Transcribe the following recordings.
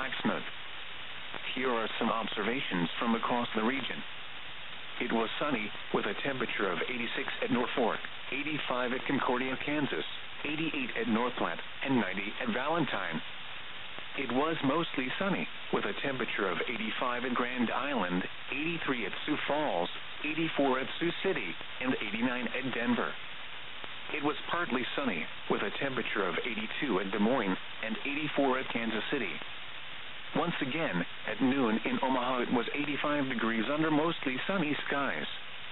Flaxmouth. Here are some observations from across the region. It was sunny, with a temperature of 86 at Norfolk, 85 at Concordia, Kansas, 88 at North Platte, and 90 at Valentine. It was mostly sunny, with a temperature of 85 at Grand Island, 83 at Sioux Falls, 84 at Sioux City, and 89 at Denver. It was partly sunny, with a temperature of 82 at Des Moines and 84 at Kansas City. Once again, at noon in Omaha it was 85 degrees under mostly sunny skies.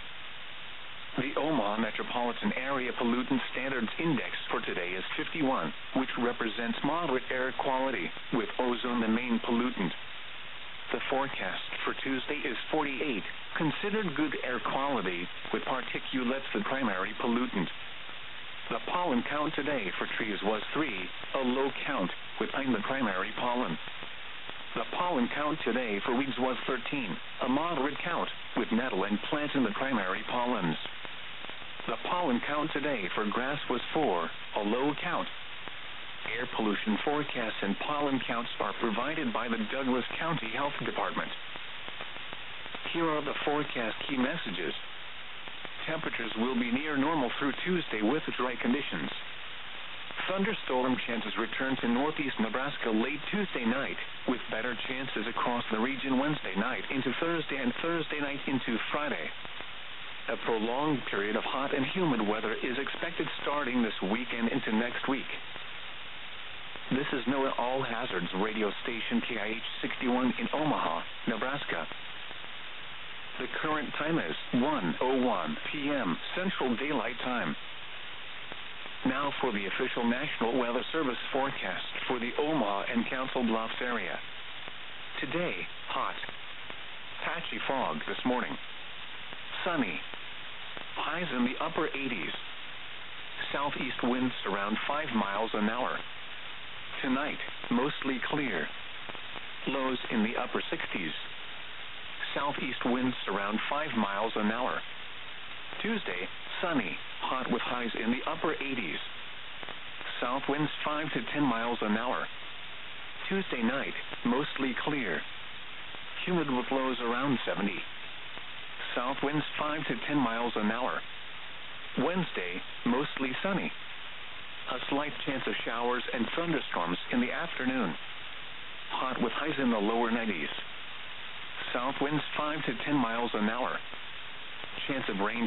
The Omaha Metropolitan Area Pollutant Standards Index for today is 51, which represents moderate air quality, with ozone the main pollutant. The forecast for Tuesday is 48, considered good air quality, with particulates the primary pollutant. The pollen count today for trees was 3, a low count, with pine the primary pollen. The pollen count today for weeds was 13, a moderate count, with nettle and plantain the primary pollens. The pollen count today for grass was 4, a low count. Air pollution forecasts and pollen counts are provided by the Douglas County Health Department. Here are the forecast key messages. Temperatures will be near normal through Tuesday with dry conditions. Thunderstorm chances return to northeast Nebraska late Tuesday night, with better chances across the region Wednesday night into Thursday and Thursday night into Friday. A prolonged period of hot and humid weather is expected starting this weekend into next week. This is NOAA All Hazards radio station KIH 61 in Omaha, Nebraska. The current time is 1:01 p.m. Central Daylight Time. Now for the official National Weather Service forecast for the Omaha and Council Bluffs area. Today, hot. Patchy fog this morning. Sunny. Highs in the upper 80s. Southeast winds around 5 miles an hour. Tonight, mostly clear. Lows in the upper 60s. Southeast winds around 5 miles an hour. Tuesday, sunny, hot with highs in the upper 80s. South winds 5 to 10 miles an hour. Tuesday night, mostly clear. Humid with lows around 70. South winds 5 to 10 miles an hour. Wednesday, mostly sunny. A slight chance of showers and thunderstorms in the afternoon. Hot with highs in the lower 90s. South winds 5 to 10 miles an hour. Chance of rain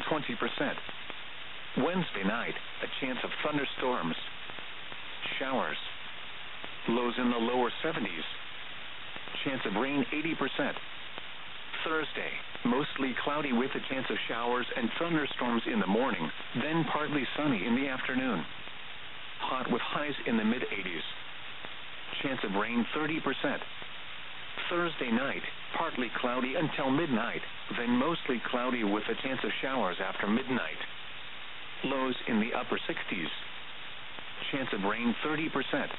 20%. Wednesday night, a chance of thunderstorms. Showers. Lows in the lower 70s. Chance of rain 80%. Thursday, mostly cloudy with a chance of showers and thunderstorms in the morning, then partly sunny in the afternoon. Hot with highs in the mid-80s. Chance of rain 30%. Thursday night, partly cloudy until midnight, then mostly cloudy with a chance of showers after midnight. Lows in the upper 60s. Chance of rain 30%.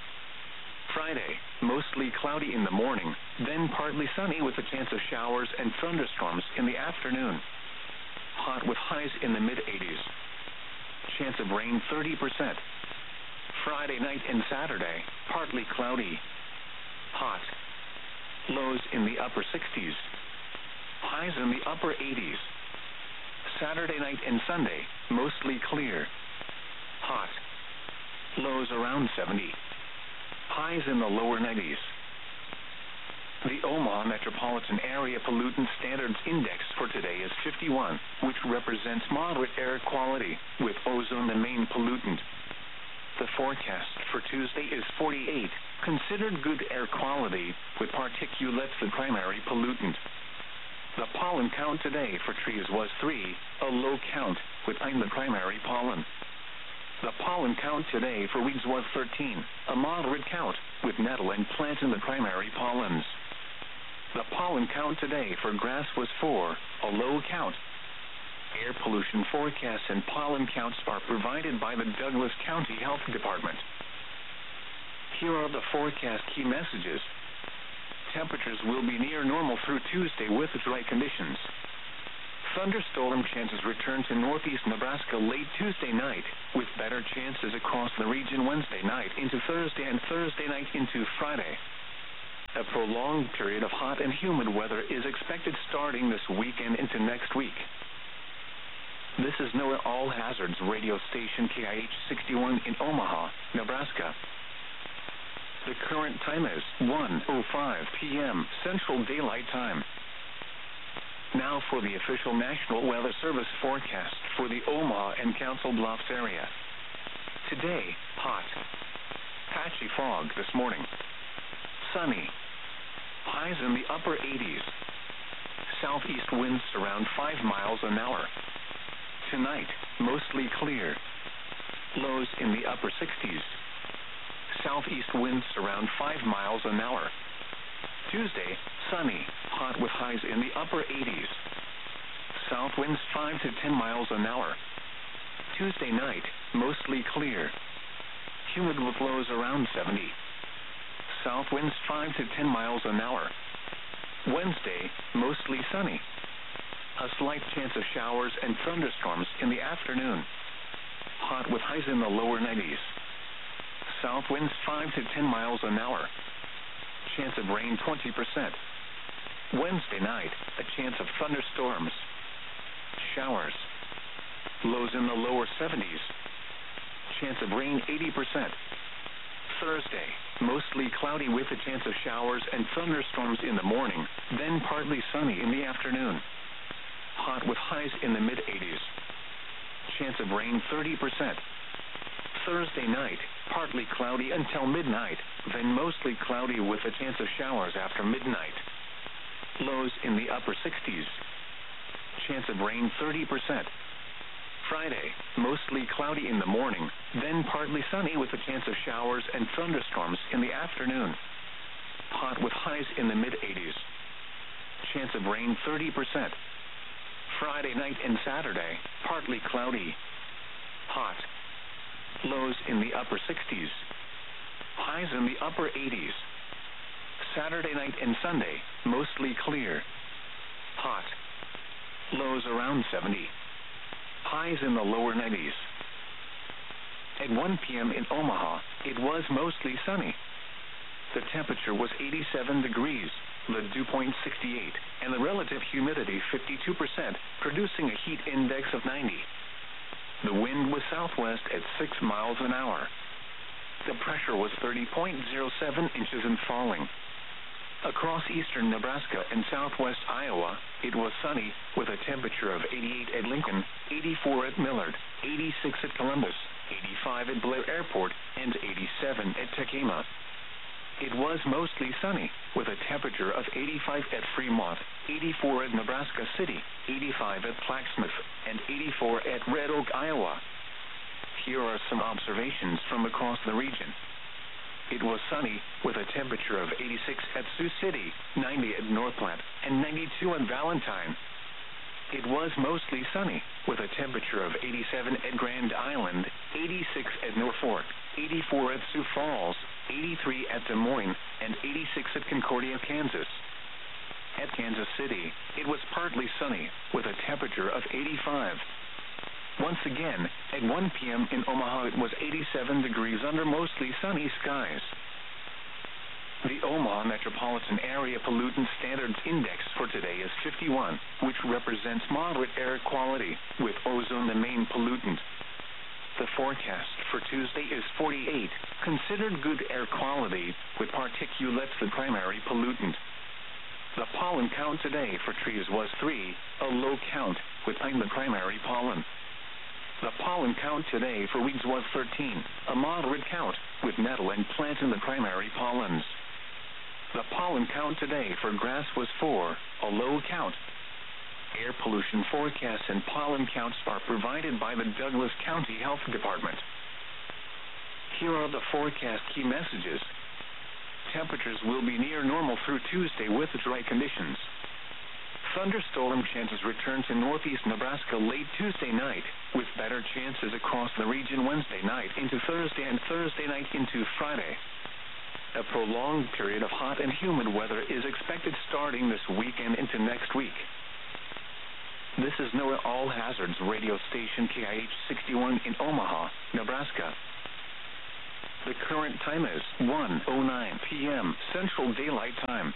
Friday, mostly cloudy in the morning, then partly sunny with a chance of showers and thunderstorms in the afternoon. Hot with highs in the mid-80s. Chance of rain 30%. Friday night and Saturday, partly cloudy. Hot. Lows in the upper 60s. Highs in the upper 80s. Saturday night and Sunday, mostly clear. Hot. Lows around 70. Highs in the lower 90s. The Omaha Metropolitan Area Pollutant Standards Index for today is 51, which represents moderate air quality, with ozone the main pollutant. The forecast for Tuesday is 48, considered good air quality, with particulates the primary pollutant. The pollen count today for trees was 3, a low count, with pine the primary pollen. The pollen count today for weeds was 13, a moderate count, with nettle and plantain the primary pollens. The pollen count today for grass was 4, a low count. Air pollution forecasts and pollen counts are provided by the Douglas County Health Department. Here are the forecast key messages. Temperatures will be near normal through Tuesday with dry conditions. Thunderstorm chances return to northeast Nebraska late Tuesday night, with better chances across the region Wednesday night into Thursday and Thursday night into Friday. A prolonged period of hot and humid weather is expected starting this weekend into next week. This is NOAA All Hazards radio station KIH 61 in Omaha, Nebraska. The current time is 1:05 p.m. Central Daylight Time. Now for the official National Weather Service forecast for the Omaha and Council Bluffs area. Today, hot. Patchy fog this morning. Sunny. Highs in the upper 80s. Southeast winds around 5 miles an hour. Tonight, mostly clear. Lows in the upper 60s. Southeast winds around 5 miles an hour. Tuesday, sunny, hot with highs in the upper 80s. South winds 5 to 10 miles an hour. Tuesday night, mostly clear. Humid with lows around 70. South winds 5 to 10 miles an hour. Wednesday, mostly sunny. A slight chance of showers and thunderstorms in the afternoon. Hot with highs in the lower 90s. South winds 5 to 10 miles an hour. Chance of rain 20%. Wednesday night, a chance of thunderstorms. Showers. Lows in the lower 70s. Chance of rain 80%. Thursday, mostly cloudy with a chance of showers and thunderstorms in the morning, then partly sunny in the afternoon. Hot with highs in the mid-80s. Chance of rain 30%. Thursday night, partly cloudy until midnight, then mostly cloudy with a chance of showers after midnight. Lows in the upper 60s. Chance of rain 30%. Friday, mostly cloudy in the morning, then partly sunny with a chance of showers and thunderstorms in the afternoon. Hot with highs in the mid-80s. Chance of rain 30%. Friday night and Saturday, partly cloudy. Hot. Lows in the upper 60s. Highs in the upper 80s. Saturday night and Sunday, mostly clear. Hot. Lows around 70. Highs in the lower 90s. At 1 p.m. in Omaha, it was mostly sunny. The temperature was 87 degrees, the dew point 68, and the relative humidity 52%, producing a heat index of 90. The wind was southwest at 6 miles an hour. The pressure was 30.07 inches and falling. Across eastern Nebraska and southwest Iowa, it was sunny with a temperature of 88 at Lincoln, 84 at Millard, 86 at Columbus, 85 at Blair Airport, and 87 at Tekema. It was mostly sunny with a temperature of 85 at Fremont, 84 at Nebraska City, 85 at Plaquemine, and 84 at Red Oak, Iowa. Here are some observations from across the region. It was sunny with a temperature of 86 at Sioux City, 90 at North Platte, and 92 at Valentine. It was mostly sunny with a temperature of 87 at Grand Island, 86 at Norfolk, 84 at Sioux Falls, 83 at Des Moines, and 86 at Concordia, Kansas. At Kansas City, it was partly sunny with a temperature of 85. Once again, at 1 p.m. in Omaha, it was 87 degrees under mostly sunny skies. The Omaha Metropolitan Area Pollutant Standards Index for today is 51, which represents moderate air quality, with ozone the main pollutant. The forecast for Tuesday is 48, considered good air quality, with particulates the primary pollutant. The pollen count today for trees was 3, a low count, with pine the primary pollen. The pollen count today for weeds was 13, a moderate count, with nettle and plantain the primary pollens. The pollen count today for grass was 4, a low count. Air pollution forecasts and pollen counts are provided by the Douglas County Health Department. Here are the forecast key messages. Temperatures will be near normal through Tuesday with dry conditions. Thunderstorm chances return to northeast Nebraska late Tuesday night, with better chances across the region Wednesday night into Thursday and Thursday night into Friday. A prolonged period of hot and humid weather is expected starting this weekend into next week. This is NOAA All Hazards radio station KIH 61 in Omaha, Nebraska. The current time is 1:09 p.m. Central Daylight Time.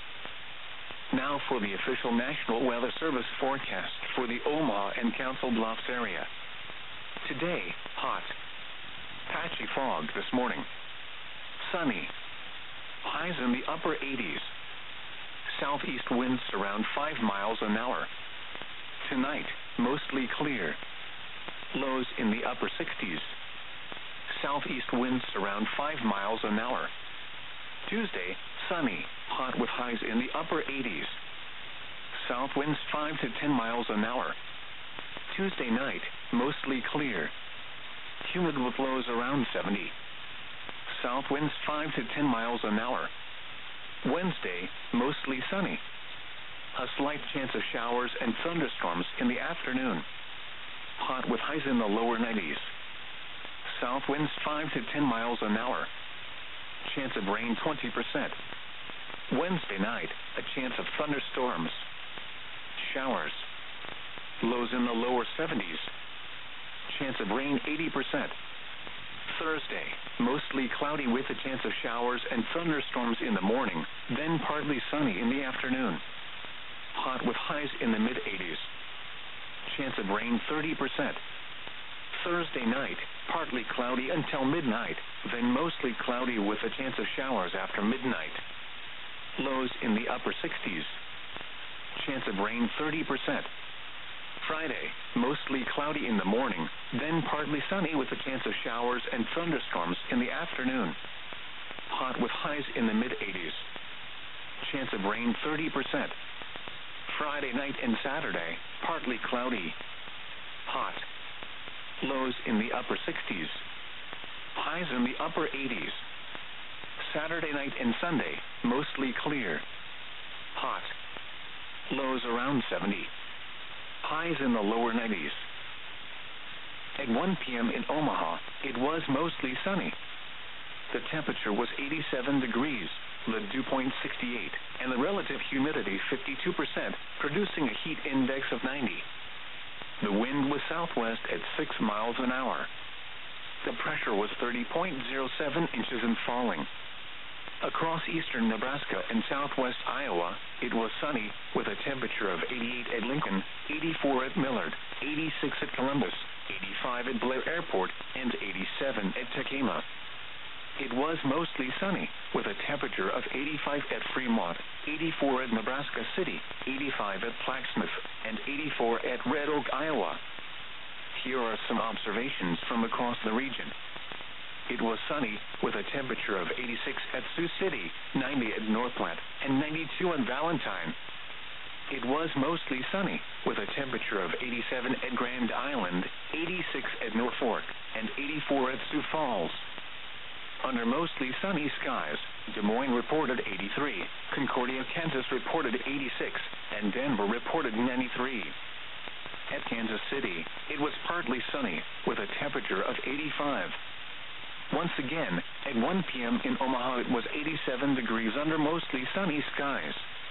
Now for the official National Weather Service forecast for the Omaha and Council Bluffs area. Today, hot. Patchy fog this morning. Sunny. Highs in the upper 80s. Southeast winds around 5 miles an hour. Tonight, mostly clear. Lows in the upper 60s. Southeast winds around 5 miles an hour. Tuesday, sunny, hot with highs in the upper 80s. South winds 5 to 10 miles an hour. Tuesday night, mostly clear. Humid with lows around 70. South winds 5 to 10 miles an hour. Wednesday, mostly sunny. A slight chance of showers and thunderstorms in the afternoon. Hot with highs in the lower 90s. South winds 5 to 10 miles an hour. Chance of rain 20%. Wednesday night, a chance of thunderstorms. Showers. Lows in the lower 70s. Chance of rain 80%. Thursday, mostly cloudy with a chance of showers and thunderstorms in the morning, then partly sunny in the afternoon. Hot with highs in the mid-80s. Chance of rain 30%. Thursday night, partly cloudy until midnight, then mostly cloudy with a chance of showers after midnight. Lows in the upper 60s. Chance of rain 30%. Friday, mostly cloudy in the morning, then partly sunny with a chance of showers and thunderstorms in the afternoon. Hot with highs in the mid-80s. Chance of rain 30%. Friday night and Saturday, partly cloudy. Hot. Lows in the upper 60s. Highs in the upper 80s. Saturday night and Sunday, mostly clear. Hot. Lows around 70. Highs in the lower 90s. At 1 p.m. in Omaha, it was mostly sunny. The temperature was 87 degrees, the dew point 68, and the relative humidity 52%, producing a heat index of 90. The wind was southwest at 6 miles an hour. The pressure was 30.07 inches and falling. Across eastern Nebraska and southwest Iowa, it was sunny with a temperature of 88 at Lincoln, 84 at Millard, 86 at Columbus, 85 at Blair Airport, and 87 at Tacoma. It was mostly sunny with a temperature of 85 at Fremont, 84 at Nebraska City, 85 at Plaquemine, and 84 at Red Oak, Iowa. Here are some observations from across the region. It was sunny with a temperature of 86 at Sioux City, 90 at North Platte, and 92 at Valentine. It was mostly sunny with a temperature of 87 at Grand Island, 86 at North Fork, and 84 at Sioux Falls. Under mostly sunny skies, Des Moines reported 83, Concordia, Kansas reported 86, and Denver reported 93. At Kansas City, it was partly sunny with a temperature of 85. Once again, at 1 p.m. in Omaha, it was 87 degrees under mostly sunny skies.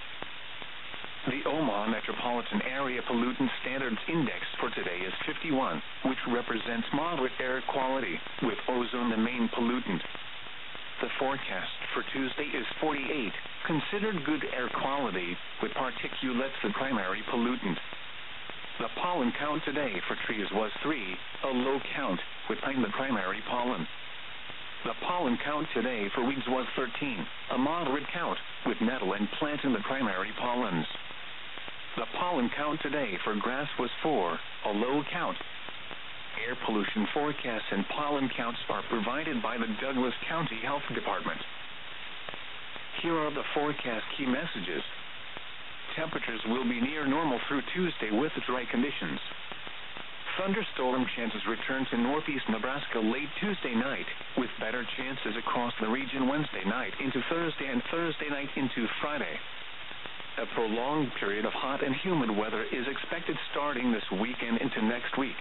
The Omaha Metropolitan Area Pollutant Standards Index for today is 51, which represents moderate air quality, with ozone the main pollutant. The forecast for Tuesday is 48, considered good air quality, with particulates the primary pollutant. The pollen count today for trees was 3, a low count, with pine the primary pollen. The pollen count today for weeds was 13, a moderate count, with nettle and plantain the primary pollens. The pollen count today for grass was 4, a low count. Air pollution forecasts and pollen counts are provided by the Douglas County Health Department. Here are the forecast key messages. Temperatures will be near normal through Tuesday with dry conditions. Thunderstorm chances return to northeast Nebraska late Tuesday night, with better chances across the region Wednesday night into Thursday and Thursday night into Friday. A prolonged period of hot and humid weather is expected starting this weekend into next week.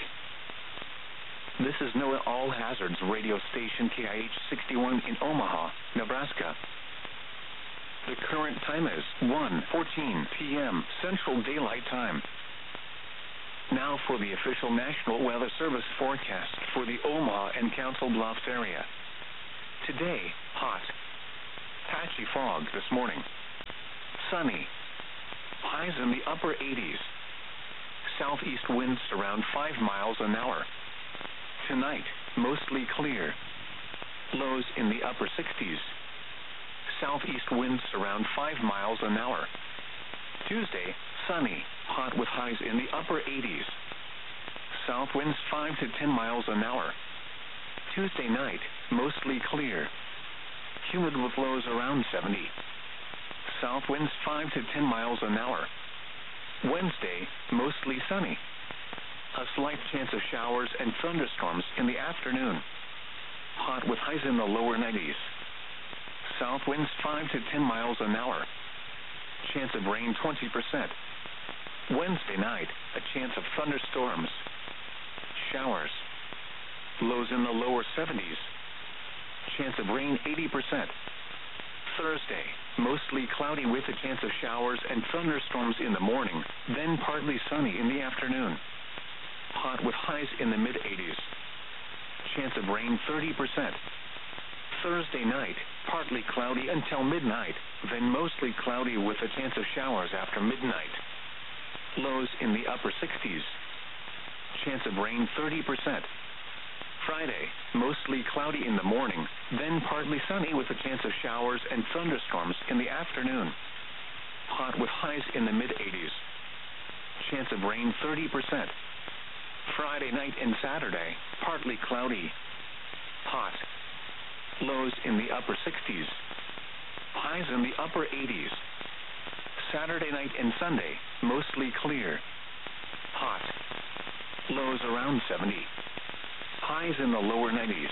This is NOAA All Hazards radio station KIH 61 in Omaha, Nebraska. The current time is 1:14 p.m. Central Daylight Time. Now for the official National Weather Service forecast for the Omaha and Council Bluffs area. Today, hot. Patchy fog this morning. Sunny. Highs in the upper 80s. Southeast winds around 5 miles an hour. Tonight, mostly clear. Lows in the upper 60s. Southeast winds around 5 miles an hour. Tuesday, sunny, hot with highs in the upper 80s. South winds 5 to 10 miles an hour. Tuesday night, mostly clear. Humid with lows around 70. South winds 5 to 10 miles an hour. Wednesday, mostly sunny. A slight chance of showers and thunderstorms in the afternoon. Hot with highs in the lower 90s. South winds 5 to 10 miles an hour. Chance of rain 20%. Wednesday night, a chance of thunderstorms. Showers. Lows in the lower 70s. Chance of rain 80%. Thursday, mostly cloudy with a chance of showers and thunderstorms in the morning, then partly sunny in the afternoon. Hot with highs in the mid-80s. Chance of rain 30%. Thursday night, partly cloudy until midnight, then mostly cloudy with a chance of showers after midnight. Lows in the upper 60s. Chance of rain 30%. Friday, mostly cloudy in the morning, then partly sunny with a chance of showers and thunderstorms in the afternoon. Hot with highs in the mid-80s. Chance of rain 30%. Friday night and Saturday, partly cloudy. Hot. Lows in the upper 60s. Highs in the upper 80s. Saturday night and Sunday, mostly clear. Hot. Lows around 70. Highs in the lower 90s.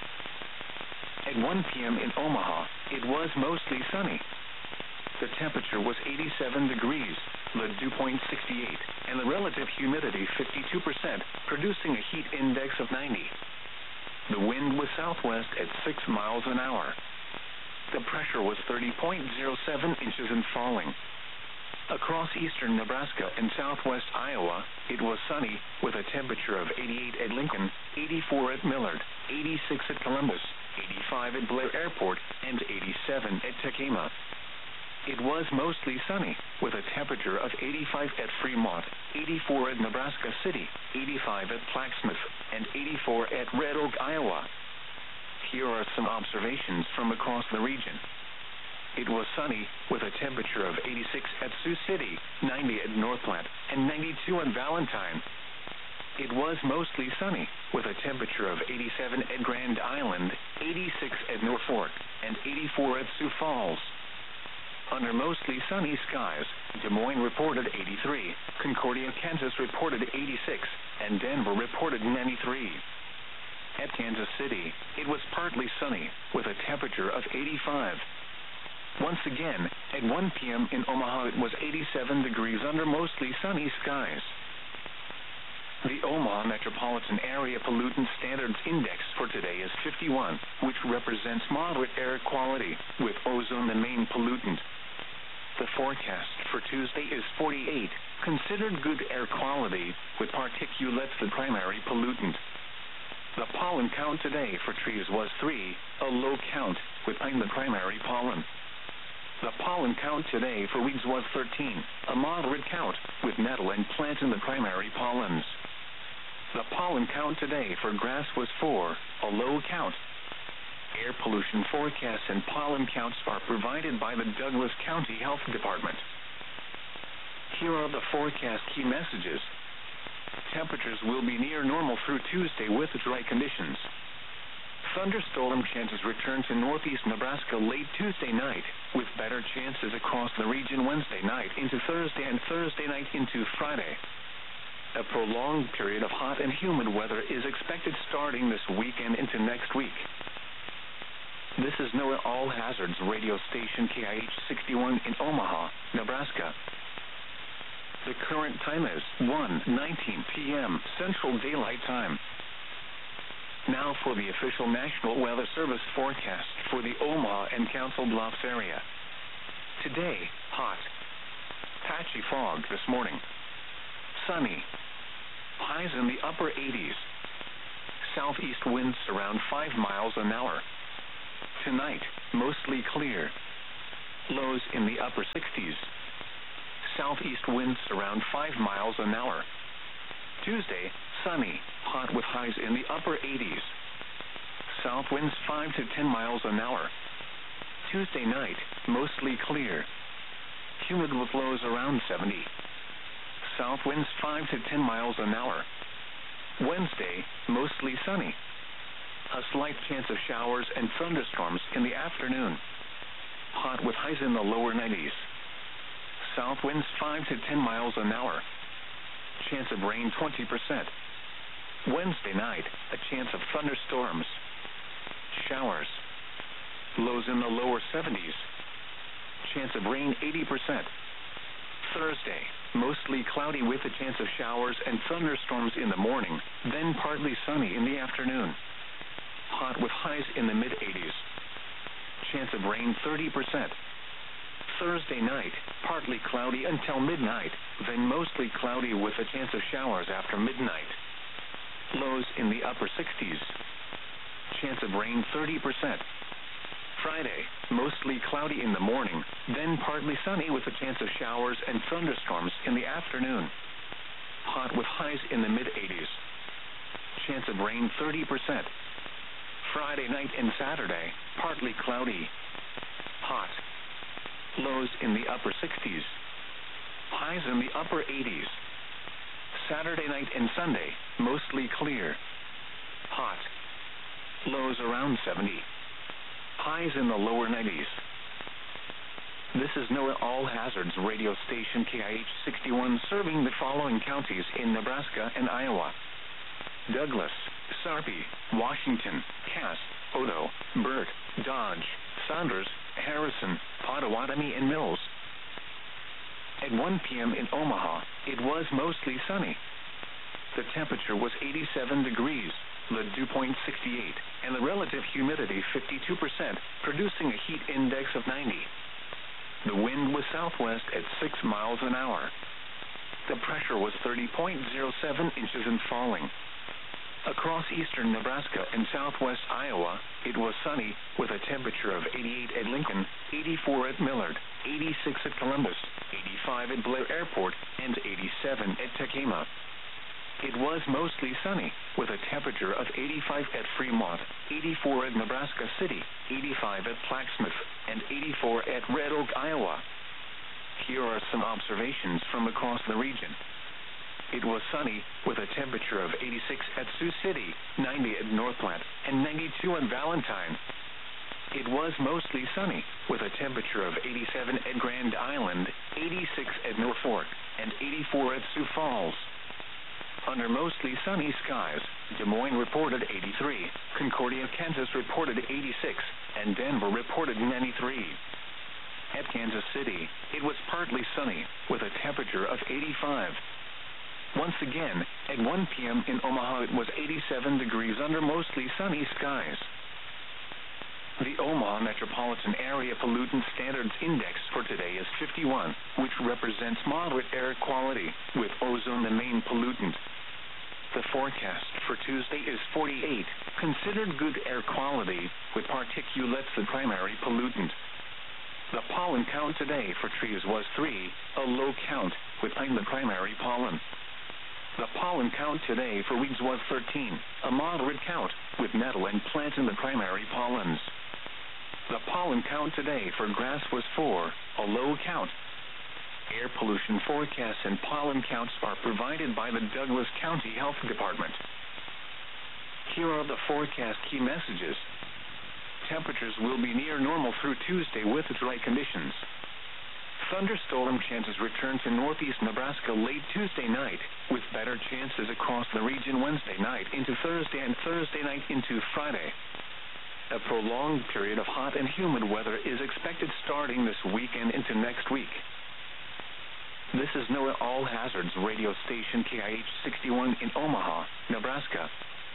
At 1 p.m. in Omaha, it was mostly sunny. The temperature was 87 degrees, the dew point 68, and the relative humidity 52%, producing a heat index of 90. The wind was southwest at 6 miles an hour. The pressure was 30.07 inches and falling. Across eastern Nebraska and southwest Iowa, it was sunny with a temperature of 88 at Lincoln, 84 at Millard, 86 at Columbus, 85 at Blair Airport, and 87 at Tekema. It was mostly sunny with a temperature of 85 at Fremont, 84 at Nebraska City, 85 at Plaquemine, and 84 at Red Oak, Iowa. Here are some observations from across the region. It was sunny with a temperature of 86 at Sioux City, 90 at North Platte, and 92 at Valentine. It was mostly sunny with a temperature of 87 at Grand Island, 86 at Norfolk, and 84 at Sioux Falls. Under mostly sunny skies, Des Moines reported 83, Concordia, Kansas reported 86, and Denver reported 93. At Kansas City, it was partly sunny with a temperature of 85. Once again, at 1 p.m. in Omaha, it was 87 degrees under mostly sunny skies. The Omaha Metropolitan Area Pollutant Standards Index for today is 51, which represents moderate air quality, with ozone the main pollutant. The forecast for Tuesday is 48, considered good air quality, with particulates the primary pollutant. The pollen count today for trees was 3, a low count, with pine the primary pollen. The pollen count today for weeds was 13, a moderate count, with nettle and plantain the primary pollens. The pollen count today for grass was 4, a low count. Air pollution forecasts and pollen counts are provided by the Douglas County Health Department. Here are the forecast key messages. Temperatures will be near normal through Tuesday with dry conditions. Thunderstorm chances return to northeast Nebraska late Tuesday night, with better chances across the region Wednesday night into Thursday and Thursday night into Friday. A prolonged period of hot and humid weather is expected starting this weekend into next week. This is NOAA All Hazards radio station KIH 61 in Omaha, Nebraska. The current time is 1:19 p.m. Central Daylight Time. Now for the official National Weather Service forecast for the Omaha and Council Bluffs area. Today, hot. Patchy fog this morning. Sunny. Highs in the upper 80s. Southeast winds around 5 miles an hour. Tonight, mostly clear. Lows in the upper 60s. Southeast winds around 5 miles an hour. Tuesday, sunny, hot with highs in the upper 80s. South winds 5 to 10 miles an hour. Tuesday night, mostly clear. Humid with lows around 70. South winds 5 to 10 miles an hour. Wednesday, mostly sunny. A slight chance of showers and thunderstorms in the afternoon. Hot with highs in the lower 90s. South winds 5 to 10 miles an hour. Chance of rain 20%. Wednesday night, a chance of thunderstorms. Showers. Lows in the lower 70s. Chance of rain 80%. Thursday, mostly cloudy with a chance of showers and thunderstorms in the morning, then partly sunny in the afternoon. Hot with highs in the mid-80s. Chance of rain 30%. Thursday night, partly cloudy until midnight, then mostly cloudy with a chance of showers after midnight. Lows in the upper 60s. Chance of rain 30%. Friday, mostly cloudy in the morning, then partly sunny with a chance of showers and thunderstorms in the afternoon. Hot with highs in the mid-80s. Chance of rain 30%. Friday night and Saturday, partly cloudy. Hot. Lows in the upper 60s. Highs in the upper 80s. Saturday night and Sunday, mostly clear. Hot. Lows around 70. Highs in the lower 90s. This is NOAA All Hazards radio station KIH 61 serving the following counties in Nebraska and Iowa: Douglas, Sarpy, Washington, Cass, Odo, Burt, Dodge, Saunders, Harrison, Pottawatomie, and Mills. At 1 p.m. in Omaha, it was mostly sunny. The temperature was 87 degrees, the dew point 68, and the relative humidity 52%, producing a heat index of 90. The wind was southwest at 6 miles an hour. The pressure was 30.07 inches and falling. Across eastern Nebraska and southwest Iowa, it was sunny with a temperature of 88 at Lincoln, 84 at Millard, 86 at Columbus, 85 at Blair Airport, and 87 at Tekema. It was mostly sunny with a temperature of 85 at Fremont, 84 at Nebraska City, 85 at Plaquemine, and 84 at Red Oak, Iowa. Here are some observations from across the region. It was sunny with a temperature of 86 at Sioux City, 90 at North Platte, and 92 at Valentine. It was mostly sunny with a temperature of 87 at Grand Island, 86 at Norfolk, and 84 at Sioux Falls. Under mostly sunny skies, Des Moines reported 83, Concordia, Kansas reported 86, and Denver reported 93. At Kansas City, it was partly sunny with a temperature of 85. Once again, at 1 p.m. in Omaha, it was 87 degrees under mostly sunny skies. The Omaha Metropolitan Area Pollutant Standards Index for today is 51, which represents moderate air quality, with ozone the main pollutant. The forecast for Tuesday is 48, considered good air quality, with particulates the primary pollutant. The pollen count today for trees was 3, a low count, with pine the primary pollen. The pollen count today for weeds was 13, a moderate count, with nettle and plantain the primary pollens. The pollen count today for grass was 4, a low count. Air pollution forecasts and pollen counts are provided by the Douglas County Health Department. Here are the forecast key messages. Temperatures will be near normal through Tuesday with dry conditions. Thunderstorm chances return to northeast Nebraska late Tuesday night, with better chances across the region Wednesday night into Thursday and Thursday night into Friday. A prolonged period of hot and humid weather is expected starting this weekend into next week. This is NOAA All Hazards radio station KIH 61 in Omaha, Nebraska.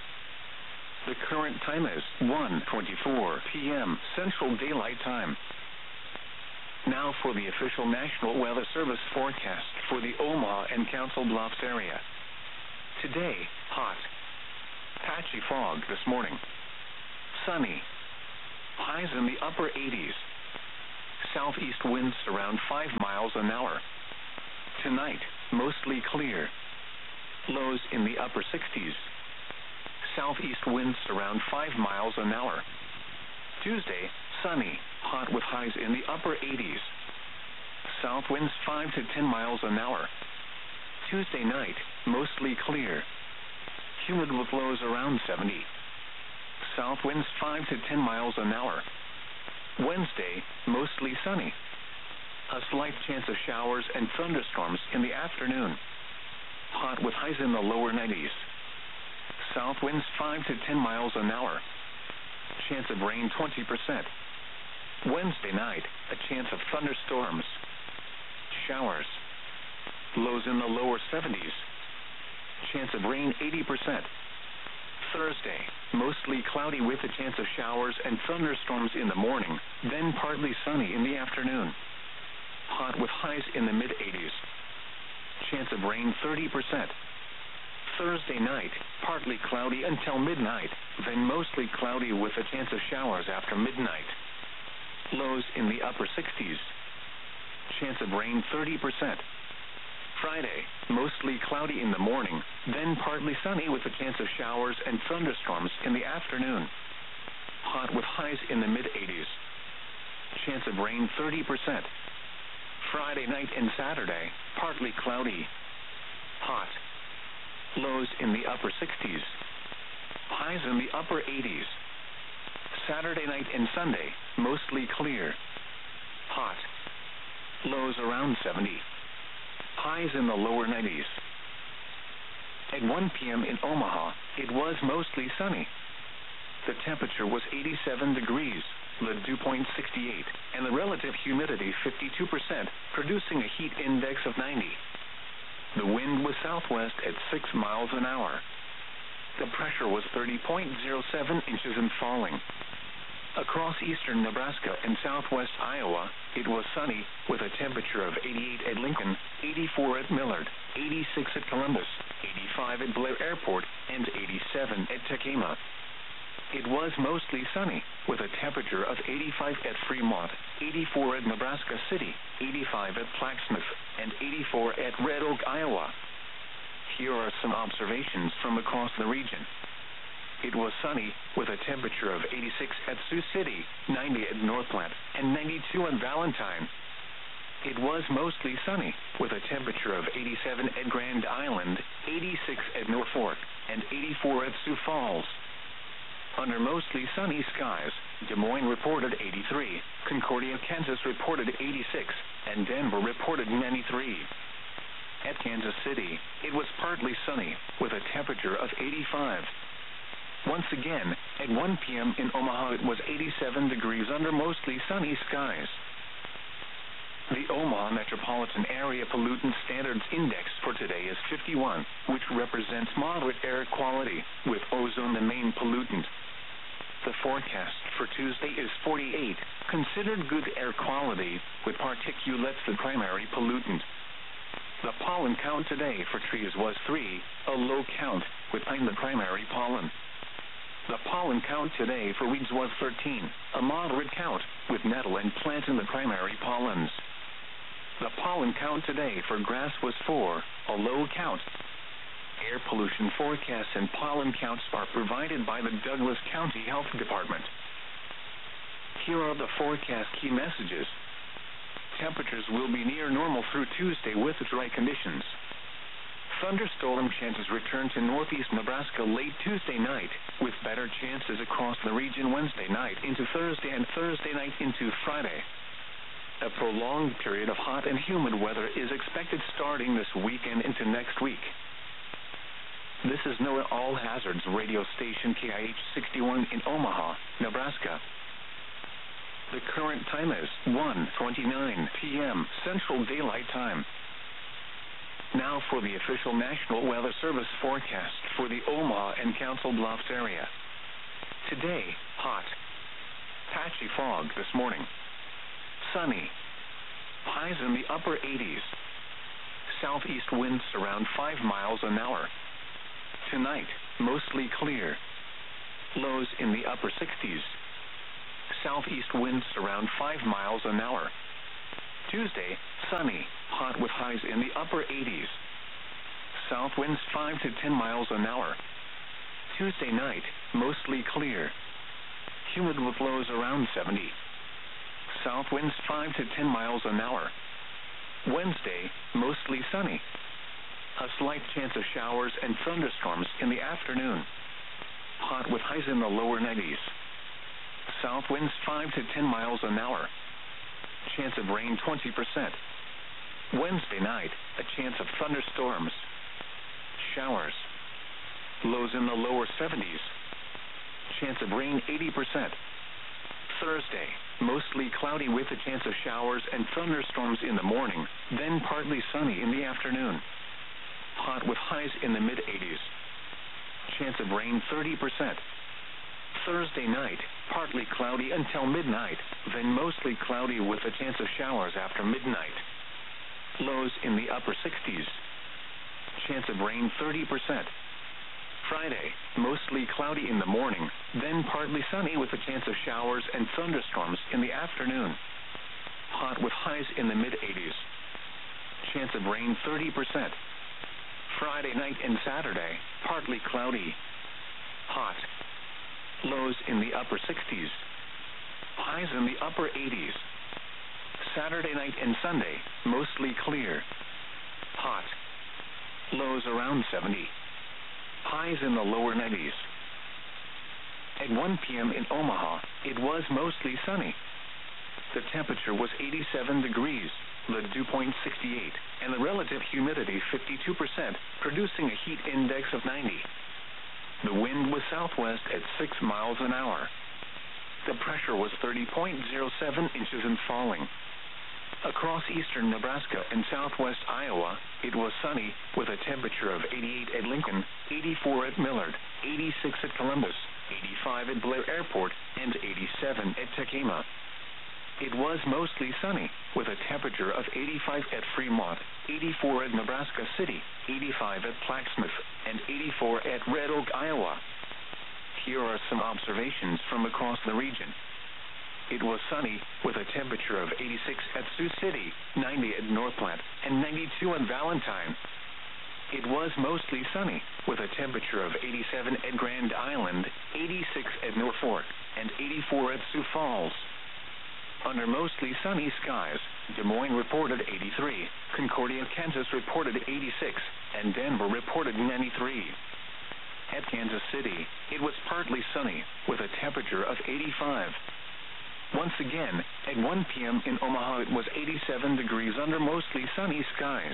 The current time is 1:24 p.m. Central Daylight Time. Now for the official National Weather Service forecast for the Omaha and Council Bluffs area. Today, hot. Patchy fog this morning. Sunny. Highs in the upper 80s. Southeast winds around 5 miles an hour. Tonight, mostly clear. Lows in the upper 60s. Southeast winds around 5 miles an hour. Tuesday, sunny, hot with highs in the upper 80s. South winds 5 to 10 miles an hour. Tuesday night, mostly clear. Humid with lows around 70. South winds 5 to 10 miles an hour. Wednesday, mostly sunny. A slight chance of showers and thunderstorms in the afternoon. Hot with highs in the lower 90s. South winds 5 to 10 miles an hour. Chance of rain 20%. Wednesday night, a chance of thunderstorms. Showers. Lows in the lower 70s. Chance of rain 80%. Thursday, mostly cloudy with a chance of showers and thunderstorms in the morning, then partly sunny in the afternoon. Hot with highs in the mid-80s. Chance of rain 30%. Thursday night, partly cloudy until midnight, then mostly cloudy with a chance of showers after midnight. Lows in the upper 60s. Chance of rain 30%. Friday, mostly cloudy in the morning, then partly sunny with a chance of showers and thunderstorms in the afternoon. Hot with highs in the mid-80s. Chance of rain 30%. Friday night and Saturday, partly cloudy. Hot. Lows in the upper 60s. Highs in the upper 80s. Saturday night and Sunday, mostly clear. Hot. Lows around 70. Highs in the lower 90s. At 1 p.m. in Omaha, it was mostly sunny. The temperature was 87 degrees, the dew point 68, and the relative humidity 52%, producing a heat index of 90. The wind was southwest at 6 miles an hour. The pressure was 30.07 inches and falling. Across eastern Nebraska and southwest Iowa, it was sunny, with a temperature of 88 at Lincoln, 84 at Millard, 86 at Columbus, 85 at Blair Airport, and 87 at Tekema. It was mostly sunny, with a temperature of 85 at Fremont, 84 at Nebraska City, 85 at Plaquemine, and 84 at Red Oak, Iowa. Here are some observations from across the region. It was sunny, with a temperature of 86 at Sioux City, 90 at Northplant, and 92 at Valentine. It was mostly sunny, with a temperature of 87 at Grand Island, 86 at Norfolk, and 84 at Sioux Falls. Under mostly sunny skies, Des Moines reported 83, Concordia, Kansas reported 86, and Denver reported 93. At Kansas City, it was partly sunny, with a temperature of 85. Once again, at 1 p.m. in Omaha, it was 87 degrees under mostly sunny skies. The Omaha Metropolitan Area Pollutant Standards Index for today is 51, which represents moderate air quality, with ozone the main pollutant. The forecast for Tuesday is 48, considered good air quality, with particulates the primary pollutant. The pollen count today for trees was 3, a low count, with pine the primary pollen. The pollen count today for weeds was 13, a moderate count, with nettle and plantain the primary pollens. The pollen count today for grass was 4, a low count. Air pollution forecasts and pollen counts are provided by the Douglas County Health Department. Here are the forecast key messages. Temperatures will be near normal through Tuesday with dry conditions. Thunderstorm chances return to northeast Nebraska late Tuesday night, with better chances across the region Wednesday night into Thursday and Thursday night into Friday. A prolonged period of hot and humid weather is expected starting this weekend into next week. This is NOAA All Hazards radio station KIH 61 in Omaha, Nebraska. The current time is 1:29 p.m. Central Daylight Time. Now for the official National Weather Service forecast for the Omaha and Council Bluffs area. Today, hot. Patchy fog this morning. Sunny. Highs in the upper 80s. Southeast winds around 5 miles an hour. Tonight, mostly clear. Lows in the upper 60s. Southeast winds around 5 miles an hour. Tuesday, sunny, hot with highs in the upper 80s. South winds 5 to 10 miles an hour. Tuesday night, mostly clear. Humid with lows around 70. South winds 5 to 10 miles an hour. Wednesday, mostly sunny. A slight chance of showers and thunderstorms in the afternoon. Hot with highs in the lower 90s. South winds 5 to 10 miles an hour. Chance of rain 20%. Wednesday night, a chance of thunderstorms. Showers. Lows in the lower 70s. Chance of rain 80%. Thursday, mostly cloudy with a chance of showers and thunderstorms in the morning, then partly sunny in the afternoon. Hot with highs in the mid-80s. Chance of rain 30%. Thursday night, partly cloudy until midnight, then mostly cloudy with a chance of showers after midnight. Lows in the upper 60s. Chance of rain 30%. Friday, mostly cloudy in the morning, then partly sunny with a chance of showers and thunderstorms in the afternoon. Hot with highs in the mid-80s. Chance of rain 30%. Friday night and Saturday, partly cloudy. Hot. Lows in the upper 60s. Highs in the upper 80s. Saturday night and Sunday, mostly clear. Hot. Lows around 70. Highs in the lower 90s. At 1 p.m. in Omaha, it was mostly sunny. The temperature was 87 degrees, the dew point 68, and the relative humidity 52%, producing a heat index of 90. The wind was southwest at 6 miles an hour. The pressure was 30.07 inches and falling. Across eastern Nebraska and southwest Iowa, it was sunny with a temperature of 88 at Lincoln, 84 at Millard, 86 at Columbus, 85 at Blair Airport, and 87 at Tekema. It was mostly sunny with a temperature of 85 at Fremont, 84 at Nebraska City, 85 at Plaquemine, and 84 at Red Oak, Iowa. Here are some observations from across the region. It was sunny with a temperature of 86 at Sioux City, 90 at North Platte, and 92 at Valentine. It was mostly sunny with a temperature of 87 at Grand Island, 86 at Norfolk, and 84 at Sioux Falls. Under mostly sunny skies, Des Moines reported 83, Concordia, Kansas reported 86, and Denver reported 93. At Kansas City, it was partly sunny with a temperature of 85. Once again, at 1 p.m. in Omaha, it was 87 degrees under mostly sunny skies.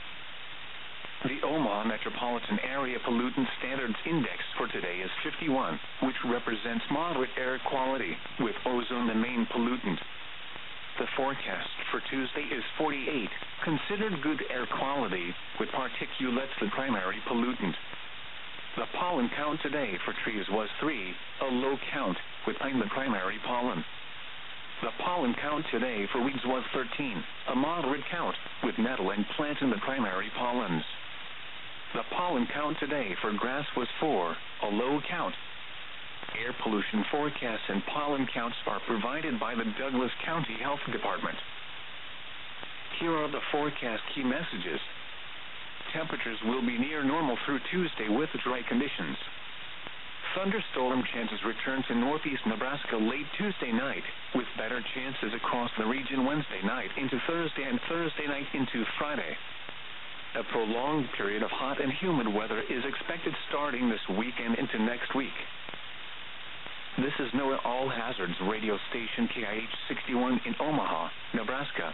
The Omaha Metropolitan Area Pollutant Standards Index for today is 51, which represents moderate air quality, with ozone the main pollutant. The forecast for Tuesday is 48, considered good air quality, with particulates the primary pollutant. The pollen count today for trees was 3, a low count, with pine the primary pollen. The pollen count today for weeds was 13, a moderate count, with nettle and plantain the primary pollens. The pollen count today for grass was 4, a low count. Air pollution forecasts and pollen counts are provided by the Douglas County Health Department. Here are the forecast key messages. Temperatures will be near normal through Tuesday with dry conditions. Thunderstorm chances return to northeast Nebraska late Tuesday night, with better chances across the region Wednesday night into Thursday and Thursday night into Friday. A prolonged period of hot and humid weather is expected starting this weekend into next week. This is NOAA All Hazards radio station KIH 61 in Omaha, Nebraska.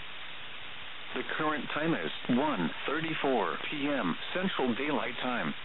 The current time is 1:34 p.m. Central Daylight Time.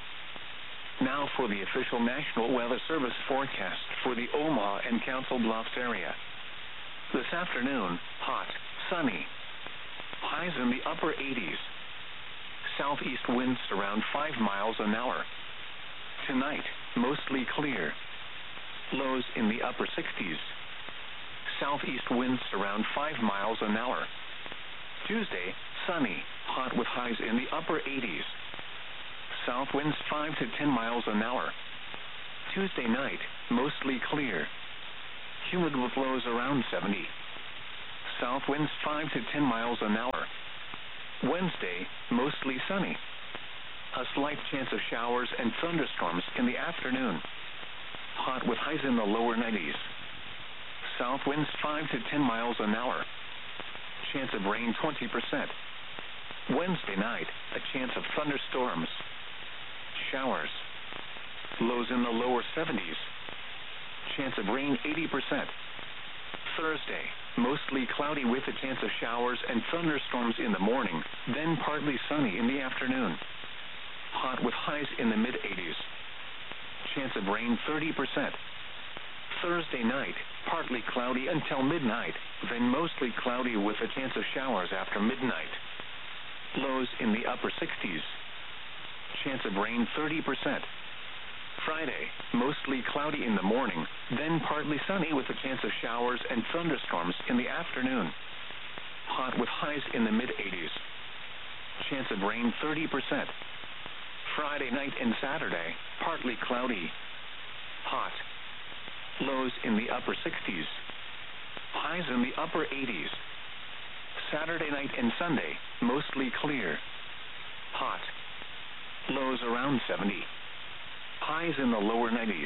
Now for the official National Weather Service forecast for the Omaha and Council Bluffs area. This afternoon, hot, sunny. Highs in the upper 80s. Southeast winds around 5 miles an hour. Tonight, mostly clear. Lows in the upper 60s. Southeast winds around 5 miles an hour. Tuesday, sunny, hot with highs in the upper 80s. South winds 5 to 10 miles an hour. Tuesday night, mostly clear. humid with lows around 70. South winds 5 to 10 miles an hour. Wednesday, mostly sunny. A slight chance of showers and thunderstorms in the afternoon. Hot with highs in the lower 90s. South winds 5 to 10 miles an hour. Chance of rain 20%. Wednesday night, a chance of thunderstorms. Showers. Lows in the lower 70s. Chance of rain 80%. Thursday, mostly cloudy with a chance of showers and thunderstorms in the morning, then partly sunny in the afternoon. Hot with highs in the mid-80s. Chance of rain 30%. Thursday night, partly cloudy until midnight, then mostly cloudy with a chance of showers after midnight. Lows in the upper 60s. Chance of rain 30%. Friday, mostly cloudy in the morning, then partly sunny with a chance of showers and thunderstorms in the afternoon. Hot with highs in the mid-80s. Chance of rain 30%. Friday night and Saturday, partly cloudy. Hot. Lows in the upper 60s. Highs in the upper 80s. Saturday night and Sunday, mostly clear. Hot. Lows around 70. Highs in the lower 90s.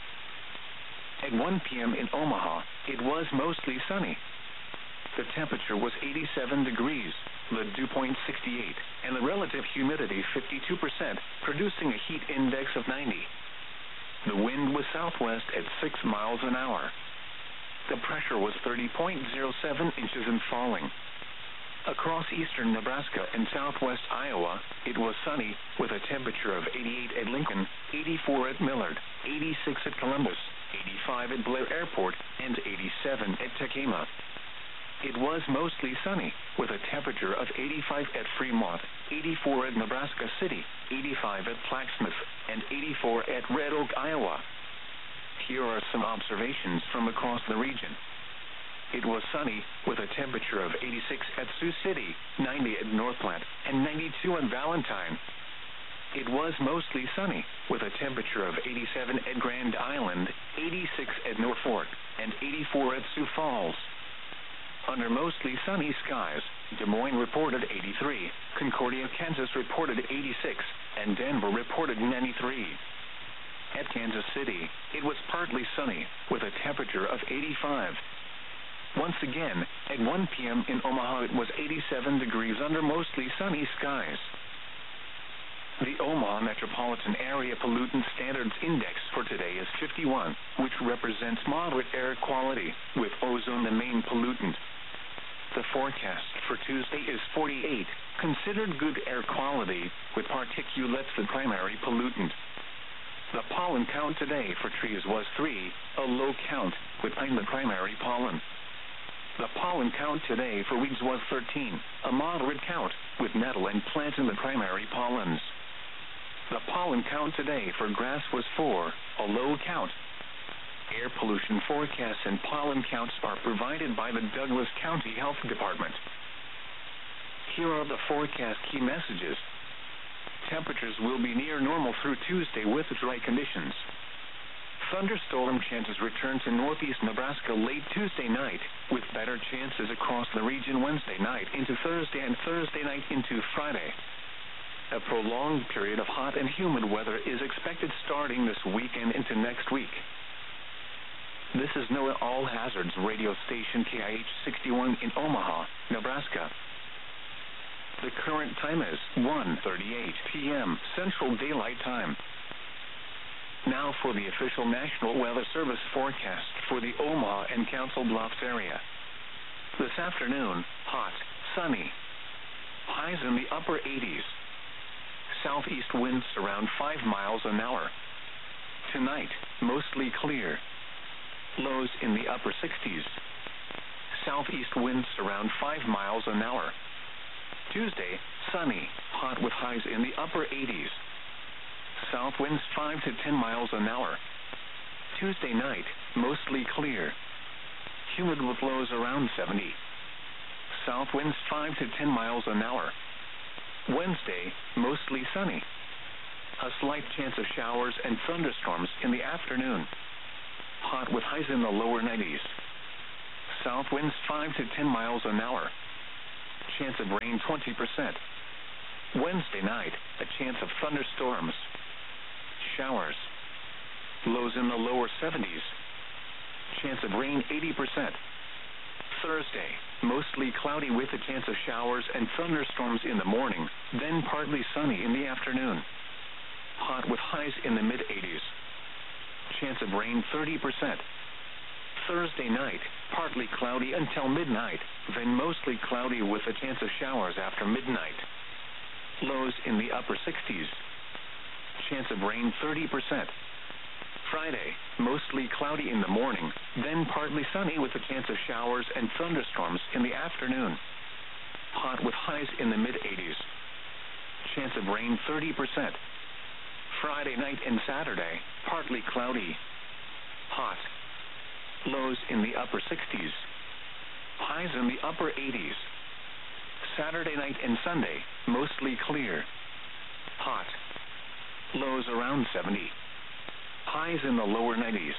At 1 p.m. in Omaha, it was mostly sunny. The temperature was 87 degrees, the dew point 68, and the relative humidity 52%, producing a heat index of 90. The wind was southwest at 6 miles an hour. The pressure was 30.07 inches and falling. Across eastern Nebraska and southwest Iowa, it was sunny, with a temperature of 88 at Lincoln, 84 at Millard, 86 at Columbus, 85 at Blair Airport, and 87 at Tekema. It was mostly sunny, with a temperature of 85 at Fremont, 84 at Nebraska City, 85 at Plaquemine, and 84 at Red Oak, Iowa. Here are some observations from across the region. It was sunny, with a temperature of 86 at Sioux City, 90 at North Platte, and 92 at Valentine. It was mostly sunny, with a temperature of 87 at Grand Island, 86 at Norfolk, and 84 at Sioux Falls. Under mostly sunny skies, Des Moines reported 83, Concordia, Kansas reported 86, and Denver reported 93. At Kansas City, it was partly sunny, with a temperature of 85. Once again, at 1 p.m. in Omaha, it was 87 degrees under mostly sunny skies. The Omaha Metropolitan Area Pollutant Standards Index for today is 51, which represents moderate air quality, with ozone the main pollutant. The forecast for Tuesday is 48, considered good air quality, with particulates the primary pollutant. The pollen count today for trees was 3, a low count, with pine the primary pollen. The pollen count today for weeds was 13, a moderate count, with nettle and plantain the primary pollens. The pollen count today for grass was 4, a low count. Air pollution forecasts and pollen counts are provided by the Douglas County Health Department. Here are the forecast key messages. Temperatures will be near normal through Tuesday with dry conditions. Thunderstorm chances return to northeast Nebraska late Tuesday night, with better chances across the region Wednesday night into Thursday and Thursday night into Friday. A prolonged period of hot and humid weather is expected starting this weekend into next week. This is NOAA All Hazards radio station KIH 61 in Omaha, Nebraska. The current time is 1:38 p.m. Central Daylight Time. Now for the official National Weather Service forecast for the Omaha and Council Bluffs area. This afternoon, hot, sunny. Highs in the upper 80s. Southeast winds around 5 miles an hour. Tonight, mostly clear. Lows in the upper 60s. Southeast winds around 5 miles an hour. Tuesday, sunny, hot with highs in the upper 80s. South winds 5 to 10 miles an hour. Tuesday night, mostly clear. Humid with lows around 70. South winds 5 to 10 miles an hour. Wednesday, mostly sunny. A slight chance of showers and thunderstorms in the afternoon. Hot with highs in the lower 90s. South winds 5 to 10 miles an hour. Chance of rain 20%. Wednesday night, a chance of thunderstorms. Showers. Lows in the lower 70s. Chance of rain 80%. Thursday, mostly cloudy with a chance of showers and thunderstorms in the morning, then partly sunny in the afternoon. Hot with highs in the mid-80s. Chance of rain 30%. Thursday night, partly cloudy until midnight, then mostly cloudy with a chance of showers after midnight. Lows in the upper 60s. Chance of rain 30%. Friday, mostly cloudy in the morning, then partly sunny with a chance of showers and thunderstorms in the afternoon. Hot with highs in the mid-80s. Chance of rain 30%. Friday night and Saturday, partly cloudy. Hot. Lows in the upper 60s. Highs in the upper 80s. Saturday night and Sunday, mostly clear. Hot. Lows around 70. Highs in the lower 90s.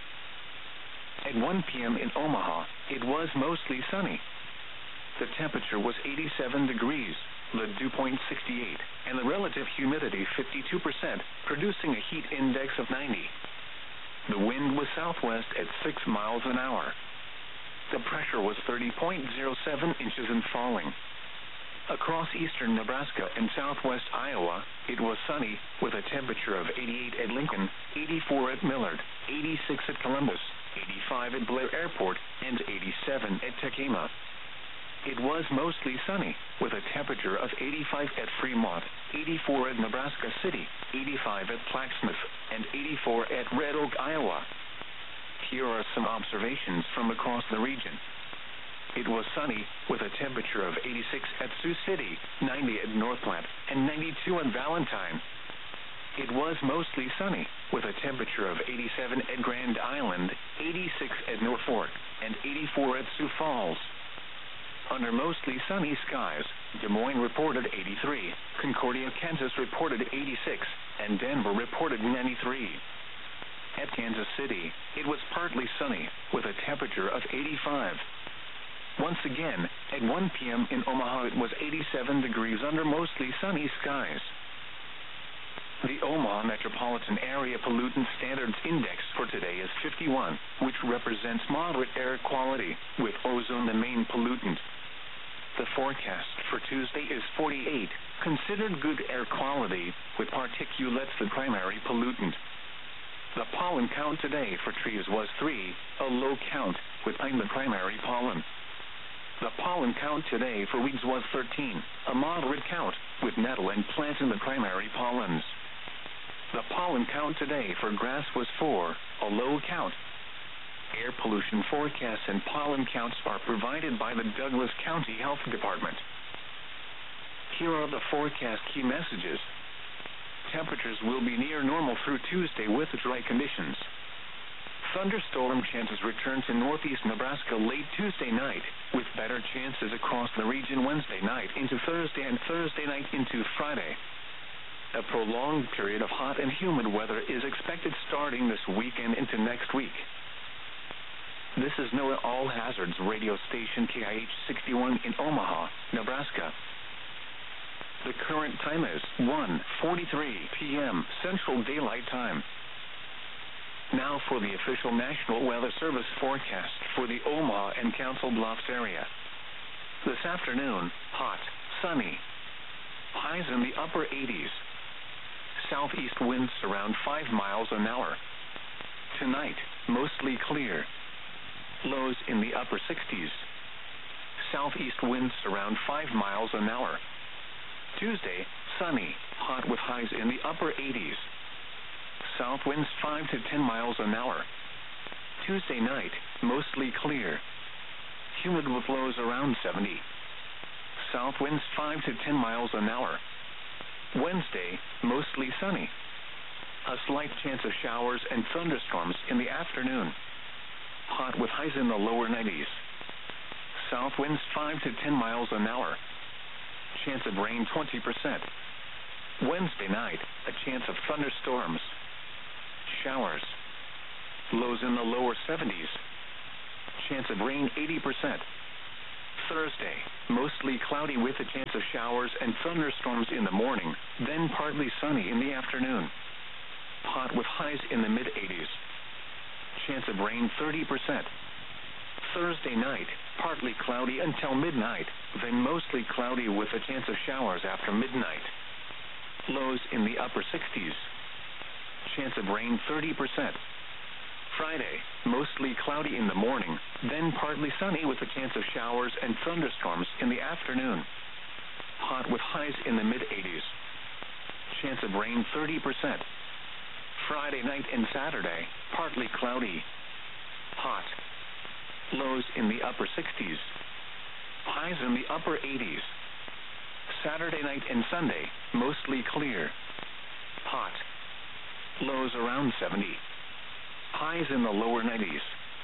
At 1 p.m. in Omaha, it was mostly sunny. The temperature was 87 degrees, the dew point 68, and the relative humidity 52%, producing a heat index of 90. The wind was southwest at 6 miles an hour. The pressure was 30.07 inches and falling. Across eastern Nebraska and southwest Iowa, it was sunny, with a temperature of 88 at Lincoln, 84 at Millard, 86 at Columbus, 85 at Blair Airport, and 87 at Tekema. It was mostly sunny, with a temperature of 85 at Fremont, 84 at Nebraska City, 85 at Plaquemine, and 84 at Red Oak, Iowa. Here are some observations from across the region. It was sunny, with a temperature of 86 at Sioux City, 90 at North Platte, and 92 at Valentine. It was mostly sunny, with a temperature of 87 at Grand Island, 86 at Norfolk, and 84 at Sioux Falls. Under mostly sunny skies, Des Moines reported 83, Concordia, Kansas reported 86, and Denver reported 93. At Kansas City, it was partly sunny, with a temperature of 85. Once again, at 1 p.m. in Omaha, it was 87 degrees under mostly sunny skies. The Omaha Metropolitan Area Pollutant Standards Index for today is 51, which represents moderate air quality, with ozone the main pollutant. The forecast for Tuesday is 48, considered good air quality, with particulates the primary pollutant. The pollen count today for trees was 3, a low count, with pine the primary pollen. The pollen count today for weeds was 13, a moderate count, with nettle and plantain the primary pollens. The pollen count today for grass was 4, a low count. Air pollution forecasts and pollen counts are provided by the Douglas County Health Department. Here are the forecast key messages. Temperatures will be near normal through Tuesday with dry conditions. Thunderstorm chances return to northeast Nebraska late Tuesday night, with better chances across the region Wednesday night into Thursday and Thursday night into Friday. A prolonged period of hot and humid weather is expected starting this weekend into next week. This is NOAA All Hazards radio station KIH 61 in Omaha, Nebraska. The current time is 1:43 p.m. Central Daylight Time. Now for the official National Weather Service forecast for the Omaha and Council Bluffs area. This afternoon, hot, sunny. Highs in the upper 80s. Southeast winds around 5 miles an hour. Tonight, mostly clear. Lows in the upper 60s. Southeast winds around 5 miles an hour. Tuesday, sunny, hot with highs in the upper 80s. South winds 5 to 10 miles an hour. Tuesday night, mostly clear. Humid with lows around 70. South winds 5 to 10 miles an hour. Wednesday, mostly sunny. A slight chance of showers and thunderstorms in the afternoon. Hot with highs in the lower 90s. South winds 5 to 10 miles an hour. Chance of rain 20%. Wednesday night, a chance of thunderstorms. Showers. Lows in the lower 70s. Chance of rain 80%. Thursday, mostly cloudy with a chance of showers and thunderstorms in the morning, then partly sunny in the afternoon. Hot with highs in the mid-80s. Chance of rain 30%. Thursday night, partly cloudy until midnight, then mostly cloudy with a chance of showers after midnight. Lows in the upper 60s. Chance of rain 30%. Friday, mostly cloudy in the morning, then partly sunny with a chance of showers and thunderstorms in the afternoon. Hot with highs in the mid-80s. Chance of rain 30%. Friday night and Saturday, partly cloudy. Hot. Lows in the upper 60s. Highs in the upper 80s. Saturday night and Sunday, mostly clear. Hot. Lows around 70. Highs in the lower 90s.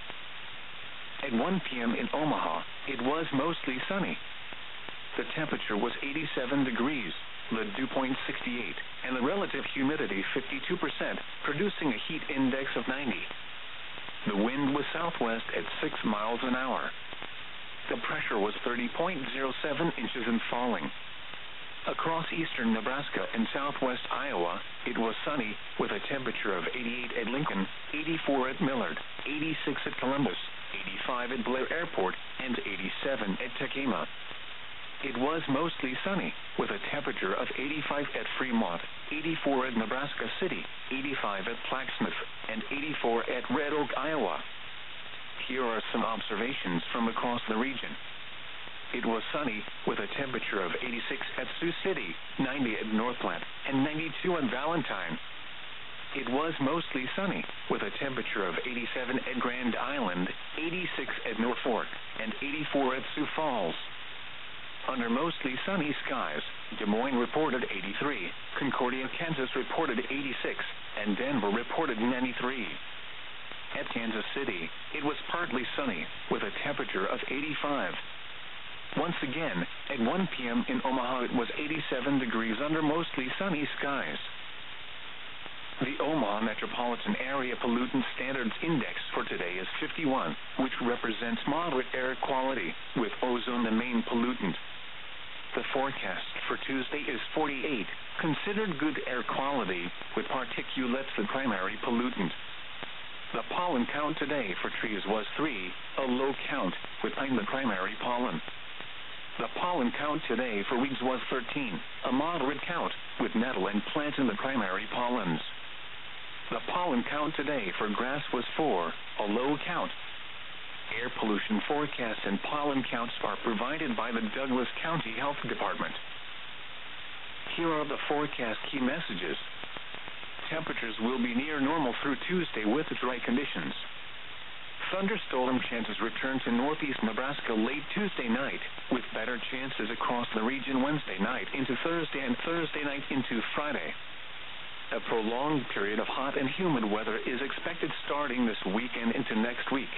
At 1 p.m. in Omaha, it was mostly sunny. The temperature was 87 degrees, the dew point 68, and the relative humidity 52%, producing a heat index of 90. The wind was southwest at 6 miles an hour. The pressure was 30.07 inches and falling. Across eastern Nebraska and southwest Iowa, it was sunny with a temperature of 88 at Lincoln, 84 at Millard, 86 at Columbus, 85 at Blair Airport, and 87 at Tekema. It was mostly sunny with a temperature of 85 at Fremont, 84 at Nebraska City, 85 at Plaquemine, and 84 at Red Oak, Iowa. Here are some observations from across the region. It was sunny with a temperature of 86 at Sioux City, 90 at North Platte, and 92 at Valentine. It was mostly sunny with a temperature of 87 at Grand Island, 86 at Norfolk, and 84 at Sioux Falls. Under mostly sunny skies, Des Moines reported 83, Concordia, Kansas reported 86, and Denver reported 93. At Kansas City, it was partly sunny with a temperature of 85. Once again, at 1 p.m. in Omaha, it was 87 degrees under mostly sunny skies. The Omaha Metropolitan Area Pollutant Standards Index for today is 51, which represents moderate air quality, with ozone the main pollutant. The forecast for Tuesday is 48, considered good air quality, with particulates the primary pollutant. The pollen count today for trees was 3, a low count, with pine the primary pollen. The pollen count today for weeds was 13, a moderate count, with nettle and plantain the primary pollens. The pollen count today for grass was 4, a low count. Air pollution forecasts and pollen counts are provided by the Douglas County Health Department. Here are the forecast key messages. Temperatures will be near normal through Tuesday with dry conditions. Thunderstorm chances return to northeast Nebraska late Tuesday night, with better chances across the region Wednesday night into Thursday and Thursday night into Friday. A prolonged period of hot and humid weather is expected starting this weekend into next week.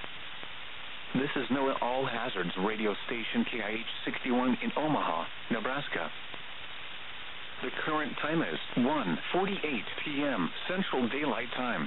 This is NOAA All Hazards radio station KIH 61 in Omaha, Nebraska. The current time is 1:48 p.m. Central Daylight Time.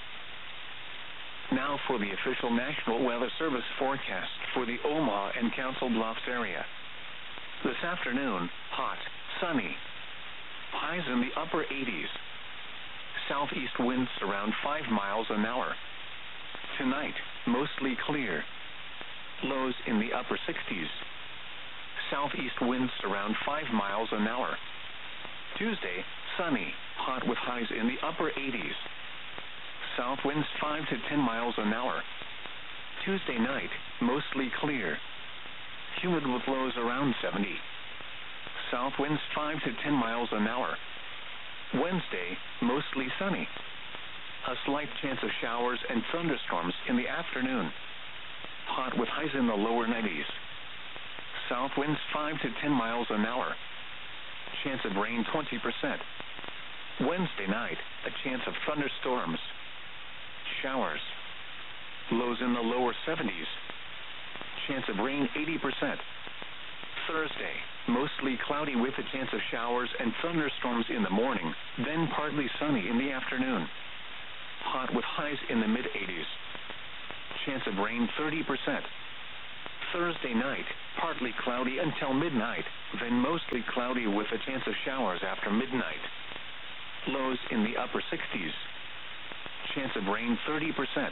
Now for the official National Weather Service forecast for the Omaha and Council Bluffs area. This afternoon, hot, sunny. Highs in the upper 80s. Southeast winds around 5 miles an hour. Tonight, mostly clear. Lows in the upper 60s. Southeast winds around 5 miles an hour. Tuesday, sunny, hot with highs in the upper 80s. South winds 5 to 10 miles an hour. Tuesday night, mostly clear. Humid with lows around 70. South winds 5 to 10 miles an hour. Wednesday, mostly sunny. A slight chance of showers and thunderstorms in the afternoon. Hot with highs in the lower 90s. South winds 5 to 10 miles an hour. Chance of rain 20%. Wednesday night, a chance of thunderstorms. Showers. Lows in the lower 70s. Chance of rain 80%. Thursday, mostly cloudy with a chance of showers and thunderstorms in the morning, then partly sunny in the afternoon. hot with highs in the mid-80s. Chance of rain 30%. Thursday night, partly cloudy until midnight, then mostly cloudy with a chance of showers after midnight. Lows in the upper 60s. Chance of rain 30%.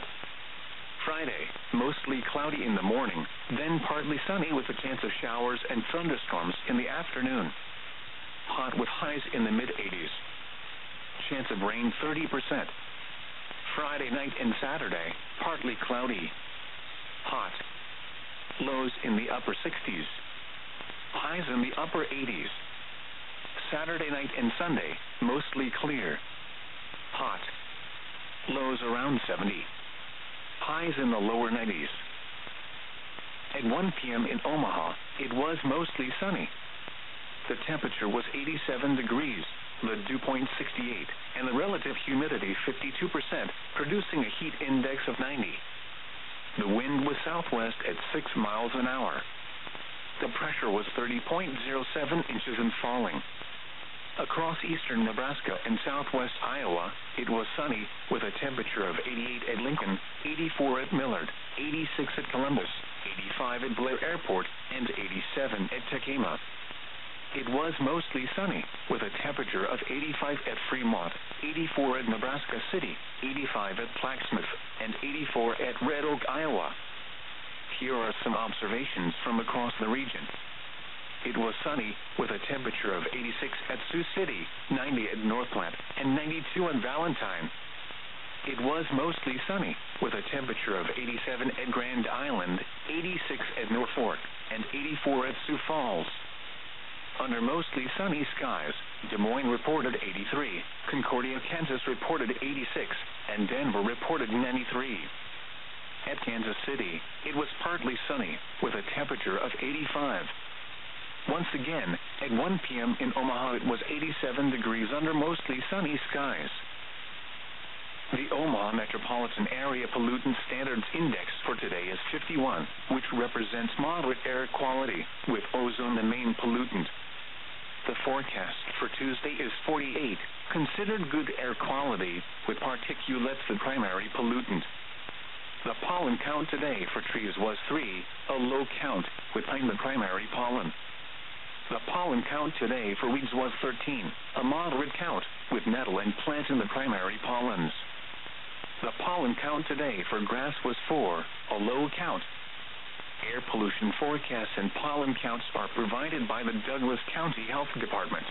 Friday, mostly cloudy in the morning, then partly sunny with a chance of showers and thunderstorms in the afternoon. Hot with highs in the mid-80s. Chance of rain 30%. Friday night and Saturday, partly cloudy. Hot. Lows in the upper 60s. Highs in the upper 80s. Saturday night and Sunday, mostly clear. Hot. Lows around 70. Highs in the lower 90s. At 1 p.m. in Omaha, it was mostly sunny. The temperature was 87 degrees, the dew point 68, and the relative humidity 52%, producing a heat index of 90. The wind was southwest at 6 miles an hour. The pressure was 30.07 inches and falling. Across eastern Nebraska and southwest Iowa, it was sunny with a temperature of 88 at Lincoln, 84 at Millard, 86 at Columbus, 85 at Blair Airport, and 87 at Tekema. It was mostly sunny with a temperature of 85 at Fremont, 84 at Nebraska City, 85 at Plaquemine, and 84 at Red Oak, Iowa. Here are some observations from across the region. It was sunny with a temperature of 86 at Sioux City, 90 at North Platte, and 92 at Valentine. It was mostly sunny with a temperature of 87 at Grand Island, 86 at Norfolk, and 84 at Sioux Falls. Under mostly sunny skies, Des Moines reported 83, Concordia, Kansas reported 86, and Denver reported 93. At Kansas City, it was partly sunny with a temperature of 85. Once again, at 1 p.m. in Omaha, it was 87 degrees under mostly sunny skies. The Omaha Metropolitan Area Pollutant Standards Index for today is 51, which represents moderate air quality, with ozone the main pollutant. The forecast for Tuesday is 48, considered good air quality, with particulates the primary pollutant. The pollen count today for trees was 3, a low count, with pine the primary pollen. The pollen count today for weeds was 13, a moderate count, with nettle and plantain the primary pollens. The pollen count today for grass was 4, a low count. Air pollution forecasts and pollen counts are provided by the Douglas County Health Department.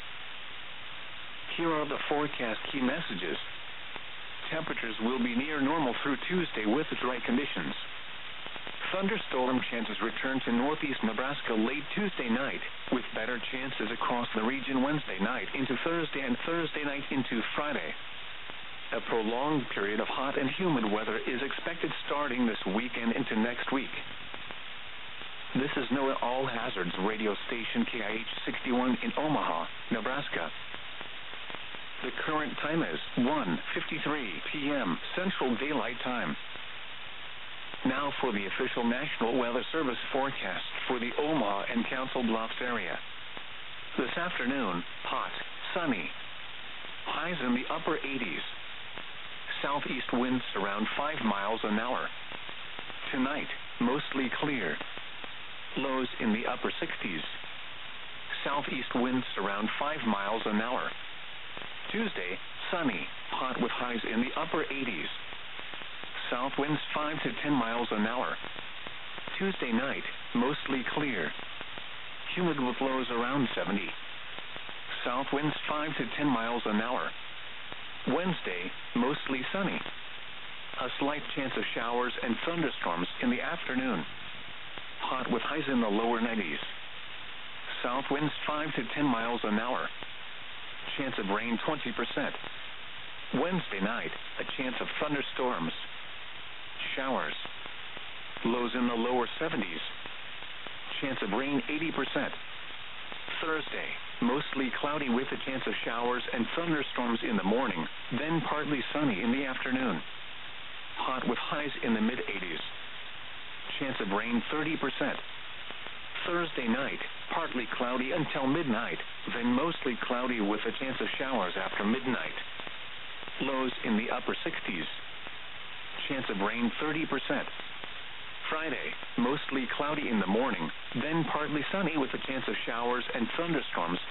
Here are the forecast key messages. Temperatures will be near normal through Tuesday with dry conditions. Thunderstorm chances return to northeast Nebraska late Tuesday night, with better chances across the region Wednesday night into Thursday and Thursday night into Friday. A prolonged period of hot and humid weather is expected starting this weekend into next week. This is NOAA All Hazards radio station KIH 61 in Omaha, Nebraska. The current time is 1:53 p.m. Central Daylight Time. Now for the official National Weather Service forecast for the Omaha and Council Bluffs area. This afternoon, hot, sunny. Highs in the upper 80s. Southeast winds around 5 miles an hour. Tonight, mostly clear. Lows in the upper 60s. Southeast winds around 5 miles an hour. Tuesday, sunny, hot with highs in the upper 80s. South winds 5 to 10 miles an hour. Tuesday night, mostly clear. Humid with lows around 70. South winds 5 to 10 miles an hour. Wednesday, mostly sunny. A slight chance of showers and thunderstorms in the afternoon. Hot with highs in the lower 90s. South winds 5 to 10 miles an hour. Chance of rain 20%. Wednesday night, a chance of thunderstorms. Showers. Lows in the lower 70s. Chance of rain 80%. Thursday, mostly cloudy with a chance of showers and thunderstorms in the morning, then partly sunny in the afternoon. Hot with highs in the mid-80s. Chance of rain 30%. Thursday night, partly cloudy until midnight, then mostly cloudy with a chance of showers after midnight. Lows in the upper 60s. chance of rain 30%. Friday, mostly cloudy in the morning, then partly sunny with a chance of showers and thunderstorms